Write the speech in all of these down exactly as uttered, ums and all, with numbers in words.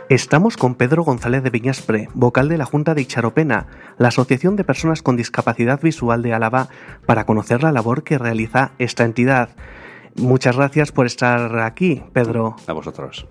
Estamos con Pedro González de Viñaspre, vocal de la Junta de Itxaropena, la Asociación de Personas con Discapacidad Visual de Álava, para conocer la labor que realiza esta entidad. Muchas gracias por estar aquí, Pedro. A vosotros.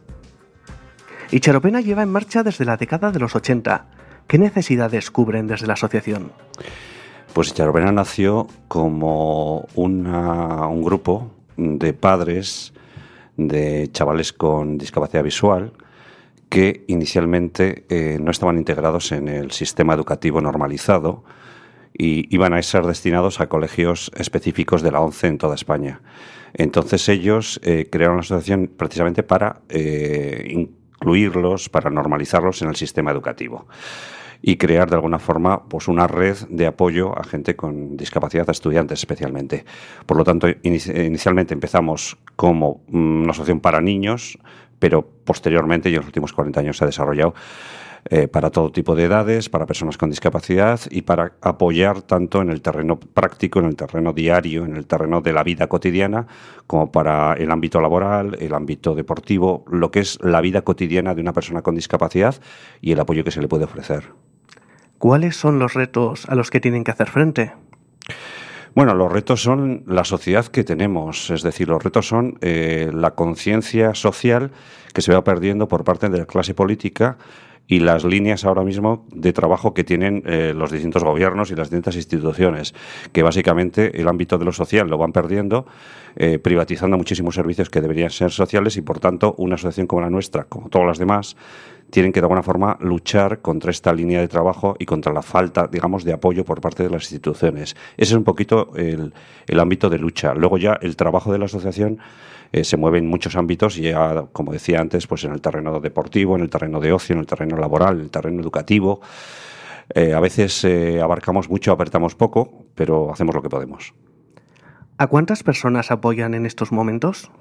Itxaropena lleva en marcha desde la década de los ochenta. ¿Qué necesidades cubren desde la asociación? Pues Itxaropena nació como una, un grupo de padres de chavales con discapacidad visual que inicialmente eh, no estaban integrados en el sistema educativo normalizado y iban a ser destinados a colegios específicos de la ONCE en toda España. Entonces ellos eh, crearon la asociación precisamente para eh, incluirlos, para normalizarlos en el sistema educativo y crear de alguna forma pues una red de apoyo a gente con discapacidad, a estudiantes especialmente. Por lo tanto, inici- inicialmente empezamos como una asociación para niños, pero posteriormente y en los últimos cuarenta años se ha desarrollado eh, para todo tipo de edades, para personas con discapacidad y para apoyar tanto en el terreno práctico, en el terreno diario, en el terreno de la vida cotidiana, como para el ámbito laboral, el ámbito deportivo, lo que es la vida cotidiana de una persona con discapacidad y el apoyo que se le puede ofrecer. ¿Cuáles son los retos a los que tienen que hacer frente? Bueno, los retos son la sociedad que tenemos, es decir, los retos son eh, la conciencia social que se va perdiendo por parte de la clase política y las líneas ahora mismo de trabajo que tienen eh, los distintos gobiernos y las distintas instituciones, que básicamente el ámbito de lo social lo van perdiendo, eh, privatizando muchísimos servicios que deberían ser sociales y, por tanto, una asociación como la nuestra, como todas las demás, tienen que de alguna forma luchar contra esta línea de trabajo y contra la falta, digamos, de apoyo por parte de las instituciones. Ese es un poquito el, el ámbito de lucha. Luego ya el trabajo de la asociación eh, se mueve en muchos ámbitos y ya, como decía antes, pues en el terreno deportivo, en el terreno de ocio, en el terreno laboral, en el terreno educativo. Eh, a veces eh, abarcamos mucho, apretamos poco, pero hacemos lo que podemos. ¿A cuántas personas apoyan en estos momentos?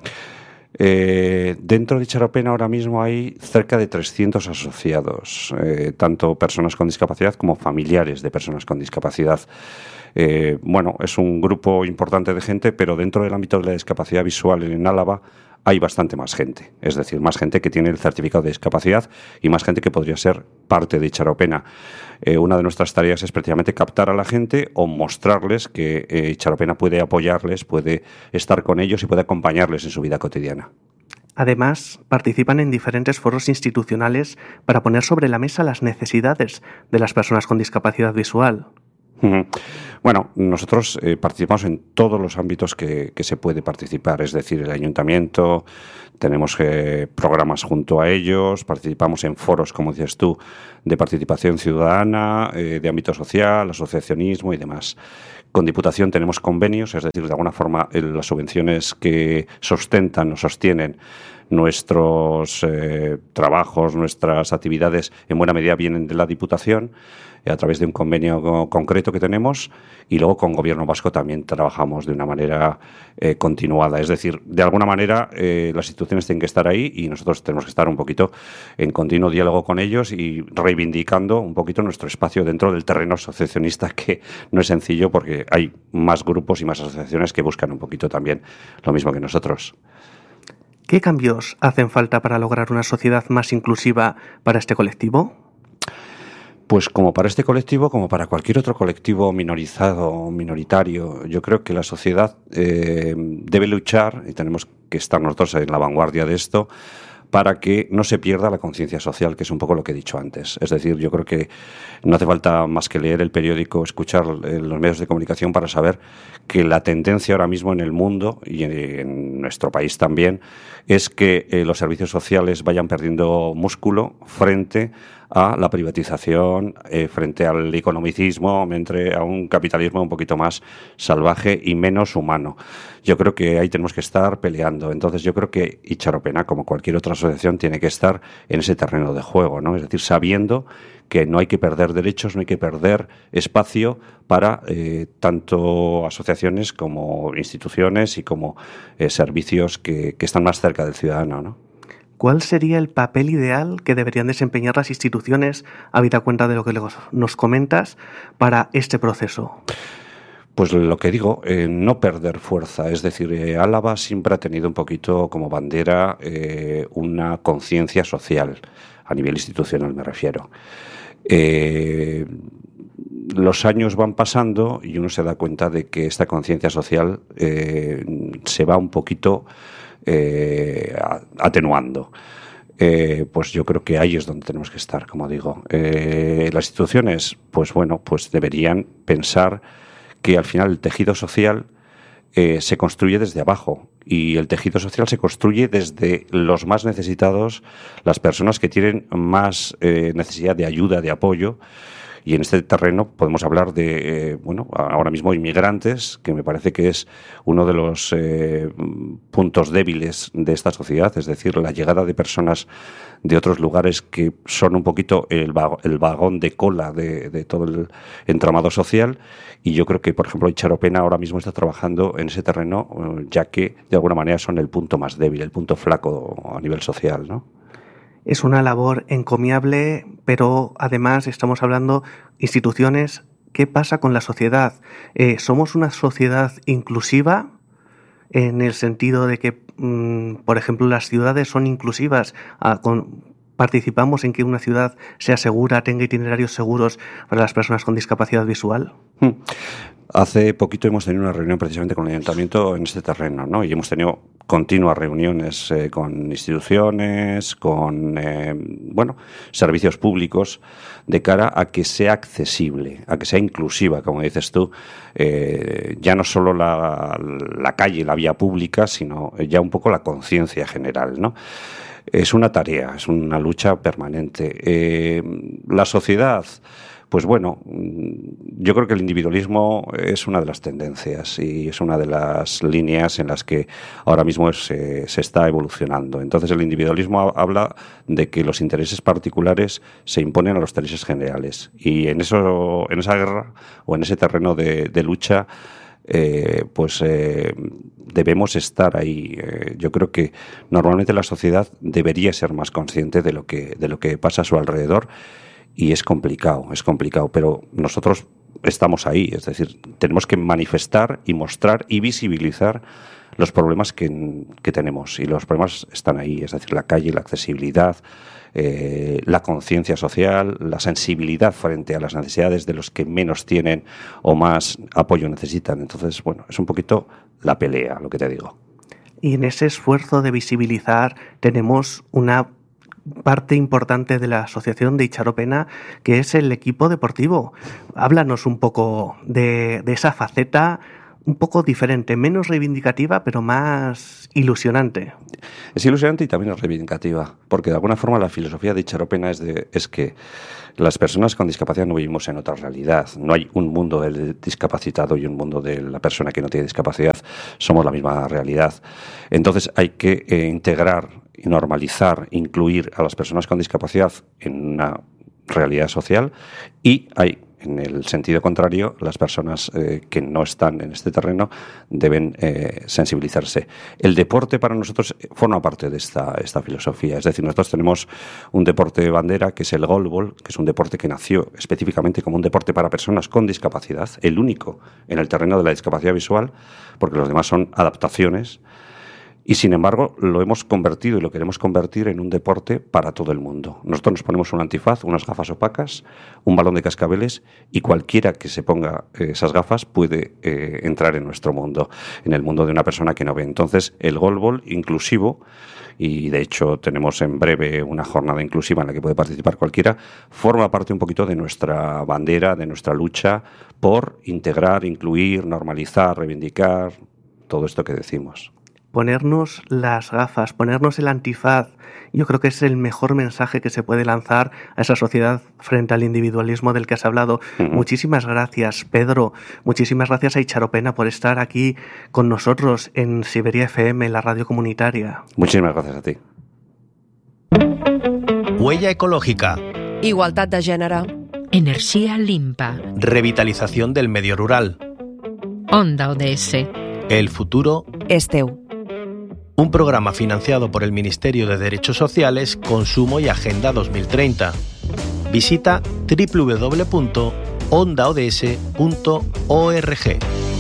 Eh, dentro de Itxaropena ahora mismo hay cerca de trescientos asociados, eh, tanto personas con discapacidad como familiares de personas con discapacidad. Eh, bueno, es un grupo importante de gente, pero dentro del ámbito de la discapacidad visual en Álava hay bastante más gente, es decir, más gente que tiene el certificado de discapacidad y más gente que podría ser parte de Itxaropena. Eh, una de nuestras tareas es precisamente captar a la gente o mostrarles que eh, Itxaropena puede apoyarles, puede estar con ellos y puede acompañarles en su vida cotidiana. Además, participan en diferentes foros institucionales para poner sobre la mesa las necesidades de las personas con discapacidad visual. Bueno, nosotros eh, participamos en todos los ámbitos que, que se puede participar, es decir, el ayuntamiento, tenemos eh, programas junto a ellos, participamos en foros, como dices tú, de participación ciudadana, eh, de ámbito social, asociacionismo y demás. Con Diputación tenemos convenios, es decir, de alguna forma eh, las subvenciones que sustentan o sostienen nuestros eh, trabajos, nuestras actividades, en buena medida vienen de la Diputación, a través de un convenio concreto que tenemos, y luego con Gobierno Vasco también trabajamos de una manera eh, continuada. Es decir, de alguna manera eh, las instituciones tienen que estar ahí y nosotros tenemos que estar un poquito en continuo diálogo con ellos y reivindicando un poquito nuestro espacio dentro del terreno asociacionista, que no es sencillo porque hay más grupos y más asociaciones que buscan un poquito también lo mismo que nosotros. ¿Qué cambios hacen falta para lograr una sociedad más inclusiva para este colectivo? Pues como para este colectivo, como para cualquier otro colectivo minorizado o minoritario, yo creo que la sociedad eh, debe luchar, y tenemos que estar nosotros en la vanguardia de esto, para que no se pierda la conciencia social, que es un poco lo que he dicho antes. Es decir, yo creo que no hace falta más que leer el periódico, escuchar los medios de comunicación para saber que la tendencia ahora mismo en el mundo y en nuestro país también es que eh, los servicios sociales vayan perdiendo músculo frente a la privatización, eh, frente al economicismo, frente a un capitalismo un poquito más salvaje y menos humano. Yo creo que ahí tenemos que estar peleando. Entonces yo creo que Itxaropena, como cualquier otra asociación, tiene que estar en ese terreno de juego, ¿no? Es decir, sabiendo que no hay que perder derechos, no hay que perder espacio para eh, tanto asociaciones como instituciones y como eh, servicios que, que están más cerca del ciudadano, ¿no? ¿Cuál sería el papel ideal que deberían desempeñar las instituciones, habida cuenta de lo que nos comentas, para este proceso? pues lo que digo, eh, no perder fuerza. Es decir, eh, Álava siempre ha tenido un poquito como bandera eh, una conciencia social, a nivel institucional me refiero. Eh, los años van pasando y uno se da cuenta de que esta conciencia social eh, se va un poquito eh, atenuando. Eh, pues yo creo que ahí es donde tenemos que estar, como digo. Eh, las instituciones, pues bueno, pues deberían pensar que al final el tejido social eh, se construye desde abajo, y el tejido social se construye desde los más necesitados, las personas que tienen más eh, necesidad de ayuda, de apoyo. Y en este terreno podemos hablar de, eh, bueno, ahora mismo inmigrantes, que me parece que es uno de los eh, puntos débiles de esta sociedad, es decir, la llegada de personas de otros lugares que son un poquito el, vago, el vagón de cola de, de todo el entramado social. Y yo creo que, por ejemplo, Itxaropena ahora mismo está trabajando en ese terreno, ya que de alguna manera son el punto más débil, el punto flaco a nivel social, ¿no? Es una labor encomiable, pero además estamos hablando instituciones. ¿Qué pasa con la sociedad? Eh, ¿Somos una sociedad inclusiva en el sentido de que, mmm, por ejemplo, las ciudades son inclusivas? Ah, con, ¿Participamos en que una ciudad sea segura, tenga itinerarios seguros para las personas con discapacidad visual? Hmm. Hace poquito hemos tenido una reunión precisamente con el Ayuntamiento en este terreno, ¿no? Y hemos tenido continuas reuniones eh, con instituciones, con eh, bueno, servicios públicos, de cara a que sea accesible, a que sea inclusiva, como dices tú, eh, ya no solo la, la calle, la vía pública, sino ya un poco la conciencia general, ¿no? Es una tarea, es una lucha permanente. Eh, la sociedad, pues bueno, yo creo que el individualismo es una de las tendencias y es una de las líneas en las que ahora mismo se, se está evolucionando. Entonces el individualismo habla de que los intereses particulares se imponen a los intereses generales, y en eso, en esa guerra o en ese terreno de, de lucha, Eh, pues eh, debemos estar ahí. Eh, yo creo que normalmente la sociedad debería ser más consciente de lo que, de lo que pasa a su alrededor, y es complicado, es complicado, pero nosotros estamos ahí, es decir, tenemos que manifestar y mostrar y visibilizar los problemas que, que tenemos, y los problemas están ahí, es decir, la calle, la accesibilidad, Eh, la conciencia social, la sensibilidad frente a las necesidades de los que menos tienen o más apoyo necesitan. Entonces, bueno, es un poquito la pelea, lo que te digo. Y en ese esfuerzo de visibilizar tenemos una parte importante de la asociación de Itxaropena, que es el equipo deportivo. Háblanos un poco de, de esa faceta un poco diferente, menos reivindicativa, pero más ilusionante. Es ilusionante y también es reivindicativa, porque de alguna forma la filosofía de Itxaropena es, de, es que las personas con discapacidad no vivimos en otra realidad. No hay un mundo del discapacitado y un mundo de la persona que no tiene discapacidad. Somos la misma realidad. Entonces hay que eh, integrar y normalizar, incluir a las personas con discapacidad en una realidad social, y hay, en el sentido contrario, las personas eh, que no están en este terreno deben eh, sensibilizarse. El deporte para nosotros forma parte de esta, esta filosofía. Es decir, nosotros tenemos un deporte de bandera, que es el goalball, que es un deporte que nació específicamente como un deporte para personas con discapacidad, el único en el terreno de la discapacidad visual, porque los demás son adaptaciones. Y sin embargo lo hemos convertido y lo queremos convertir en un deporte para todo el mundo. Nosotros nos ponemos un antifaz, unas gafas opacas, un balón de cascabeles, y cualquiera que se ponga eh, esas gafas puede eh, entrar en nuestro mundo, en el mundo de una persona que no ve. Entonces el goalball inclusivo, y de hecho tenemos en breve una jornada inclusiva en la que puede participar cualquiera, forma parte un poquito de nuestra bandera, de nuestra lucha por integrar, incluir, normalizar, reivindicar todo esto que decimos. Ponernos las gafas, ponernos el antifaz, yo creo que es el mejor mensaje que se puede lanzar a esa sociedad frente al individualismo del que has hablado. Uh-huh. Muchísimas gracias, Pedro. Muchísimas gracias a Itxaropena por estar aquí con nosotros en Siberia F M, la radio comunitaria. Muchísimas gracias a ti. Huella ecológica. Igualdad de gènere. Energía limpa. Revitalización del medio rural. Onda O D S. El futuro és teu. Un programa financiado por el Ministerio de Derechos Sociales, Consumo y Agenda dos mil treinta. Visita doble u doble u doble u punto onda o d s punto org.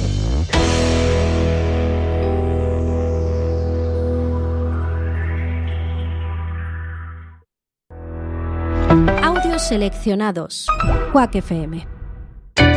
Audios seleccionados. Quack F M.